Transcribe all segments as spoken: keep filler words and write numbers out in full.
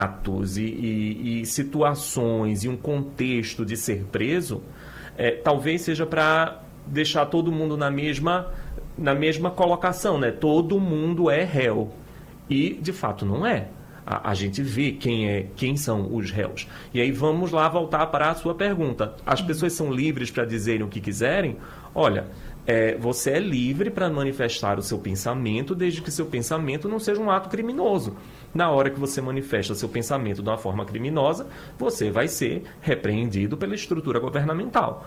atos e, e, e situações e um contexto de ser preso, é, talvez seja para deixar todo mundo na mesma, na mesma colocação, né? Todo mundo é réu. E, de fato, não é. A, a gente vê quem, é, quem são os réus. E aí vamos lá voltar para a sua pergunta. As pessoas são livres para dizerem o que quiserem? Olha, é, você é livre para manifestar o seu pensamento, desde que seu pensamento não seja um ato criminoso. Na hora que você manifesta seu pensamento de uma forma criminosa, você vai ser repreendido pela estrutura governamental.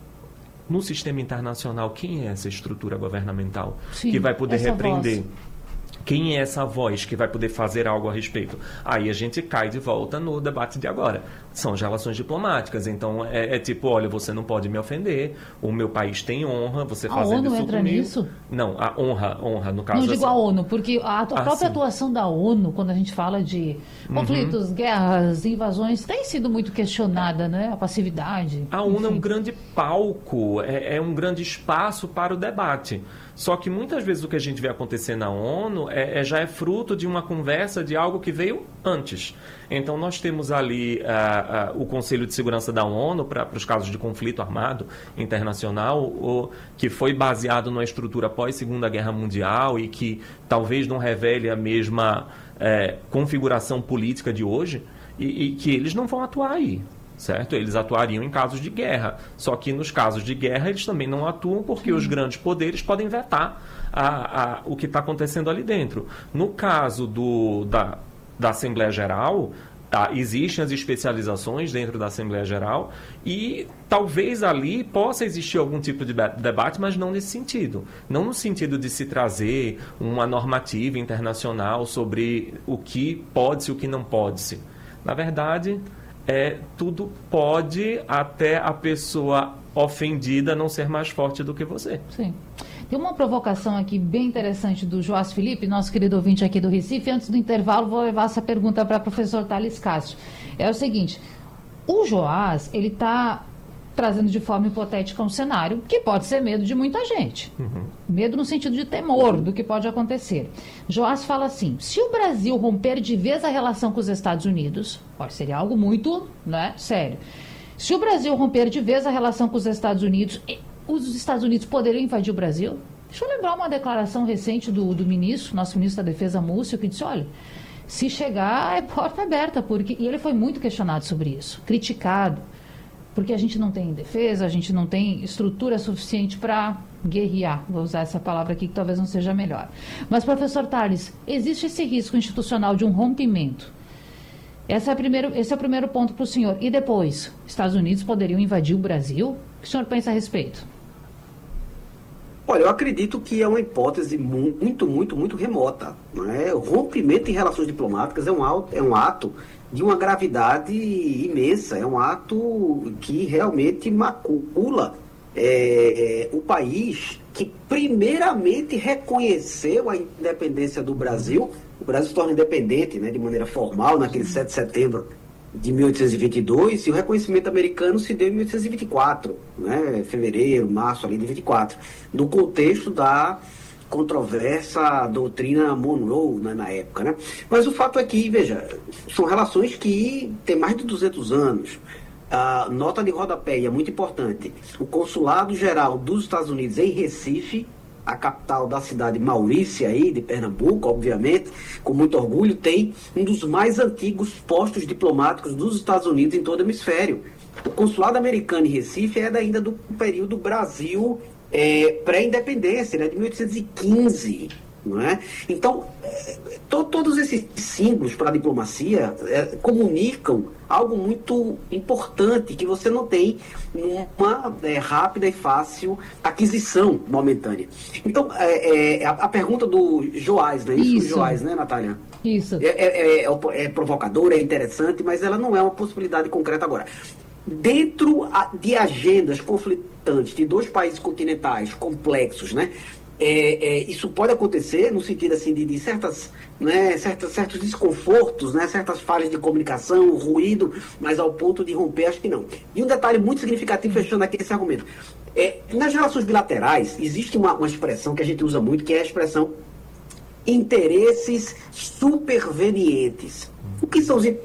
No sistema internacional, quem é essa estrutura governamental? Sim, que vai poder repreender? Voz. Quem é essa voz que vai poder fazer algo a respeito? Aí a gente cai de volta no debate de agora. São as relações diplomáticas. Então, é, é tipo, olha, você não pode me ofender, o meu país tem honra, você fazendo isso comigo... A ONU entra nisso? Não, a honra, honra, no caso... Não digo a ONU, porque a, a própria ah, atuação da ONU, quando a gente fala de conflitos, uhum. guerras, invasões, tem sido muito questionada, né? A passividade. A ONU enfim. é um grande palco, é, é um grande espaço para o debate. Só que muitas vezes o que a gente vê acontecer na ONU é, é, já é fruto de uma conversa de algo que veio antes. Então nós temos ali uh, uh, o Conselho de Segurança da ONU para os casos de conflito armado internacional, o, que foi baseado numa estrutura pós-Segunda Guerra Mundial e que talvez não revele a mesma uh, configuração política de hoje, e, e que eles não vão atuar aí. Certo? Eles atuariam em casos de guerra. Só que nos casos de guerra eles também não atuam porque Sim. os grandes poderes podem vetar a, a, o que está acontecendo ali dentro. No caso do, da, da Assembleia Geral, tá, existem as especializações dentro da Assembleia Geral e talvez ali possa existir algum tipo de debate, mas não nesse sentido. Não no sentido de se trazer uma normativa internacional sobre o que pode-se e o que não pode-se. Na verdade... É, tudo pode até a pessoa ofendida não ser mais forte do que você. Sim. Tem uma provocação aqui bem interessante do Joás Felipe, nosso querido ouvinte aqui do Recife. Antes do intervalo, vou levar essa pergunta para o professor Thales Castro. É o seguinte, o Joás, ele está trazendo de forma hipotética um cenário que pode ser medo de muita gente. Uhum. Medo no sentido de temor do que pode acontecer. Joás fala assim, se o Brasil romper de vez a relação com os Estados Unidos, pode ser algo muito, né, sério. Se o Brasil romper de vez a relação com os Estados Unidos, os Estados Unidos poderiam invadir o Brasil? Deixa eu lembrar uma declaração recente do, do ministro, nosso ministro da Defesa, Múcio, que disse, olha, se chegar é porta aberta, porque... E ele foi muito questionado sobre isso, criticado, porque a gente não tem defesa, a gente não tem estrutura suficiente para guerrear. Vou usar essa palavra aqui que talvez não seja melhor. Mas, professor Thales, existe esse risco institucional de um rompimento. Esse é, primeiro, esse é o primeiro ponto para o senhor. E depois, Estados Unidos poderiam invadir o Brasil? O que o senhor pensa a respeito? Olha, eu acredito que é uma hipótese muito, muito, muito remota. Não é? O rompimento em relações diplomáticas é um, é um ato de uma gravidade imensa, é um ato que realmente macula é, o país que primeiramente reconheceu a independência do Brasil. O Brasil se torna independente, né, de maneira formal naquele sete de setembro de mil oitocentos e vinte e dois, e o reconhecimento americano se deu em mil oitocentos e vinte e quatro, né, fevereiro, março ali de vinte e quatro, no contexto da controversa doutrina Monroe, né, na época, né? Mas o fato é que, veja, são relações que têm mais de duzentos anos. A nota de rodapé, e é muito importante, o Consulado Geral dos Estados Unidos em Recife, a capital da cidade Maurícia, aí, de Pernambuco, obviamente, com muito orgulho, tem um dos mais antigos postos diplomáticos dos Estados Unidos em todo o hemisfério. O consulado americano em Recife é ainda do período Brasil é, pré-independência, né, de mil oitocentos e quinze. Não é? Então, é, to, todos esses símbolos para a diplomacia é, comunicam algo muito importante que você não tem numa é, rápida e fácil aquisição momentânea. Então, é, é, a, a pergunta do Joás, né? Isso, Isso. Joás, né, Natália? Isso. É, é, é, é provocadora, é interessante, mas ela não é uma possibilidade concreta agora. Dentro de agendas conflitantes de dois países continentais complexos, né? É, é, isso pode acontecer no sentido assim, de, de certas, né, certas, certos desconfortos, né, certas falhas de comunicação, ruído, mas ao ponto de romper, acho que não. E um detalhe muito significativo, fechando aqui esse argumento. É, nas relações bilaterais, existe uma, uma expressão que a gente usa muito, que é a expressão interesses supervenientes. O que são os